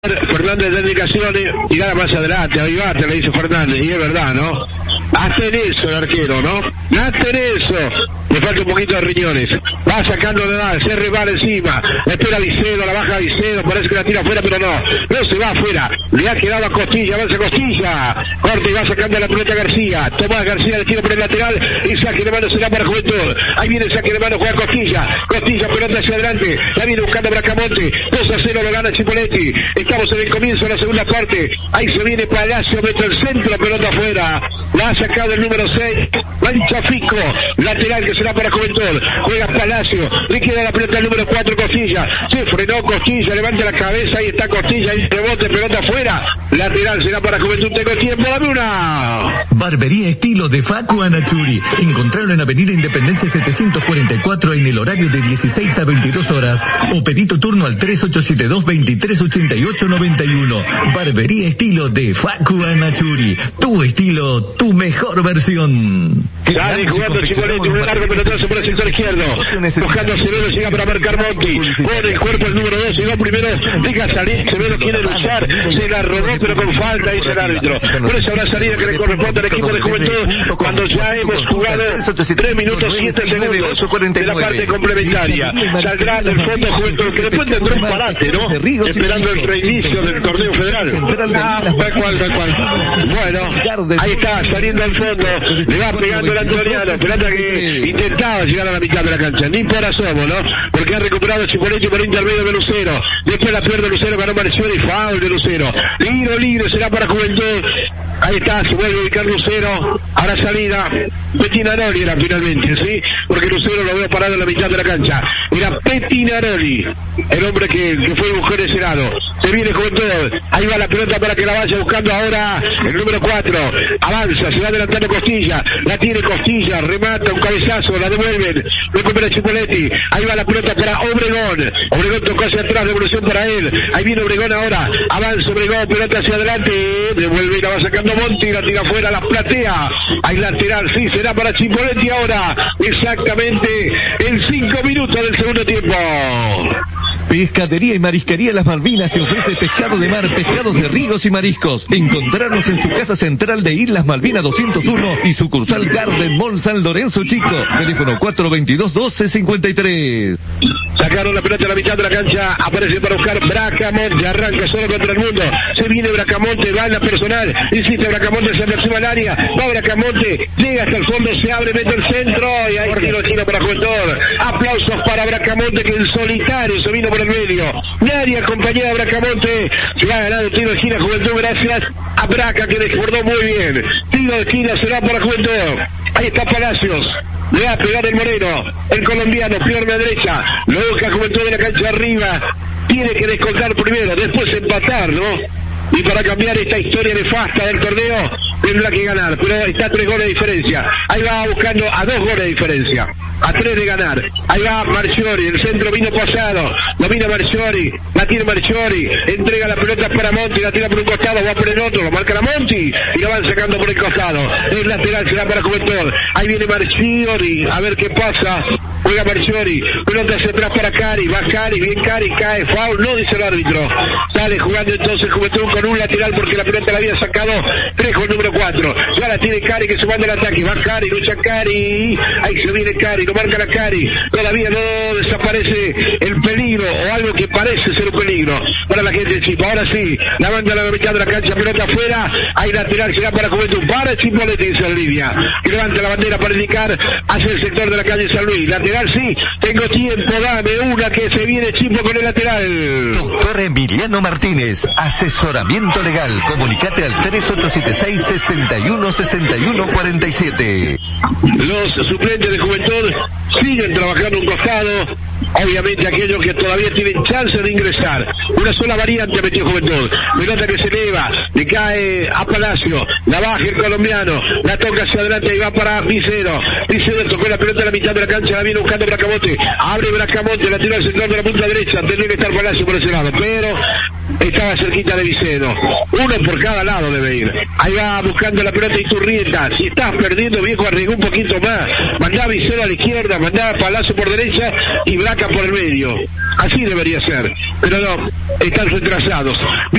Fernández da indicaciones y gana más adelante, avivate, le dice Fernández, y es verdad, ¿no? Hasta en eso el arquero, ¿no? Hasta en eso. Le falta un poquito de riñones. Va sacando de edad, se rebala encima. Espera Vicedo, la baja Vicedo, parece que la tira afuera, pero no. No se va afuera. Le ha quedado a Costilla, avanza Costilla. Corta y va sacando la pelota García. Tomás García le tira por el lateral y saque de mano será para Juventud. Ahí viene el saque de mano, juega Costilla. Costilla, pelota hacia adelante. La viene buscando Bracamonte. 2-0 lo gana Chipoletti. Estamos en el comienzo de la segunda parte. Ahí se viene Palacio, mete el centro, pelota afuera. La ha sacado el número 6. Mancha Fico. Lateral que será para Juventud. Juega Palacio. Le queda la pelota al número 4, Costilla. Se frenó Costilla. Levanta la cabeza. Ahí está Costilla. Ahí rebote, pelota afuera. Lateral será para Juventud. Tengo tiempo. Dame una. Barbería estilo de Facu Anachuri. Encontrarlo en Avenida Independencia 744 en el horario de 16 a 22 horas. O pedí tu turno al 3872-238891. Barbería estilo de Facu Anachuri. Tu estilo, tu mejor versión. Sale jugando Chipoletti, un largo pelotazo por el sector izquierdo. Buscando a Severo, llega para marcar Monti. Pone el cuerpo el número 2, llegó primero, deja salir, Severo quiere luchar, se la robó pero con falta, dice el árbitro. Por eso habrá salida que le corresponde al equipo de Juventud cuando ya hemos jugado 3 minutos 7 segundos de la parte complementaria. Saldrá del fondo Juventud, que después tendrá un parate, ¿no? Esperando el reinicio del torneo federal. Tal cual. Bueno, ahí está, saliendo al fondo, le va pegando el antoniano, pelota que intentaba llegar a la mitad de la cancha, ni por asomo, ¿no? Porque ha recuperado Chipoletti por intermedio de Lucero, después la pierde Lucero, ganó Marcioni, foul de Lucero, libre será para Juventud. Ahí está, se vuelve a ubicar Lucero, ahora salida, Pettinaroli era finalmente, ¿sí? Porque Lucero lo veo parado en la mitad de la cancha, era Pettinaroli, el hombre que fue el mujer ese lado. Se viene Juventud, ahí va la pelota para que la vaya buscando ahora el número 4, avanza, se va adelantando Costilla, la tiene Costilla, remata un cabezazo, la devuelven, recupera Chipoletti, ahí va la pelota para Obregón tocó hacia atrás, devolución para él, ahí viene Obregón ahora, avanza Obregón, pelota hacia adelante, devuelve y la va sacando Monti, la tira afuera, la platea, hay lateral, sí, será para Chipoletti ahora, exactamente en 5 minutos del segundo tiempo. Pescadería y Marisquería Las Malvinas te ofrece pescado de mar, pescados de ríos y mariscos. Encontrarnos en su casa central de Islas Malvinas 201 y sucursal Garden Mall San Lorenzo Chico. Teléfono 422-1253. Sacaron la pelota a la mitad de la cancha, aparece para buscar Bracamonte, arranca solo contra el mundo, se viene Bracamonte, va en la personal, insiste Bracamonte, se aproxima al área, va Bracamonte, llega hasta el fondo, se abre, mete el centro, y ahí tiro para Juventud. Aplausos para Bracamonte que en solitario se vino por el medio, nadie acompañaba a Bracamonte, se ha ganado el tiro de esquina Juventud gracias a Braca que desbordó muy bien, tiro de esquina será para Juventud. Ahí está Palacios, le va a pegar el Moreno, el colombiano, pierna derecha, lo busca Juventud de la cancha arriba, tiene que descontar primero, después empatar, ¿no? Y para cambiar esta historia nefasta del torneo, tendrá que ganar, pero está a 3 goles de diferencia, ahí va buscando a 2 goles de diferencia, a 3 de ganar, ahí va Marchiori, el centro vino pasado, domina Marchiori, la tiene Marchiori, entrega la pelota para Monti, la tira por un costado, va por el otro, lo marca la Monti, y la van sacando por el costado, el lateral será para Juventud, ahí viene Marchiori, a ver qué pasa, juega Marchiori, pelota hacia atrás para Cari, va Cari, bien Cari, cae, foul, no dice el árbitro, sale jugando entonces Juventud con un lateral porque la pelota la había sacado Trejo el número 4, ya la tiene Cari que se manda el ataque, va Cari, lucha Cari, ahí se viene Cari, lo marca la Cari, todavía no desaparece el peligro o algo que parece ser un peligro para la gente de Chipo, ahora sí, la manda a la mitad de la cancha, pelota afuera, hay lateral, será para Juventud, para Chipoletti dice en línea, que levanta la bandera para indicar hacia el sector de la calle San Luis, lateral sí, tengo tiempo, dame una que se viene Chipo con el lateral. Doctor Emiliano Martínez, asesoramiento legal, comunicate al 3866-616147. Los suplentes de Juventud siguen trabajando un costado, obviamente aquellos que todavía tienen chance de ingresar, una sola variante metió Juventud, pelota que se eleva, le cae a Palacio, la baja el colombiano, la toca hacia adelante y va para Vicedo tocó la pelota a la mitad de la cancha, la viene buscando Bracamonte, abre Bracamonte, la tira al sector de la punta derecha, tendría que estar Palacio por ese lado, pero estaba cerquita de Vicedo. Uno por cada lado debe ir. Ahí va buscando la pelota Iturrieta. Si estás perdiendo, viejo, arriesgó un poquito más. Mandá a Vicedo a la izquierda, mandá a Palazzo por derecha y Braca por el medio. Así debería ser. Pero no, están retrasados.